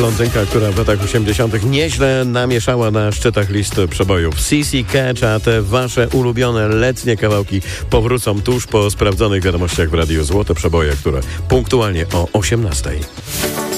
blondynka, która w latach 80. nieźle namieszała na szczytach list przebojów. CC Catch, a te wasze ulubione letnie kawałki powrócą tuż po sprawdzonych wiadomościach w Radiu Złote Przeboje, które punktualnie o 18:00.